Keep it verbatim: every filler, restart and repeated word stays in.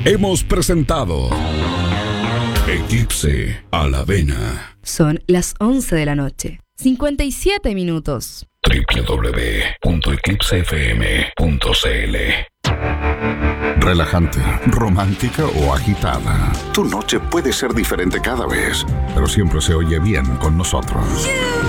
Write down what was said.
Hemos presentado Eclipse a la Avena. Son las once de la noche, cincuenta y siete minutos. doble u doble u doble u punto eclipse f m punto c l. Relajante, romántica o agitada. Tu noche puede ser diferente cada vez, pero siempre se oye bien con nosotros.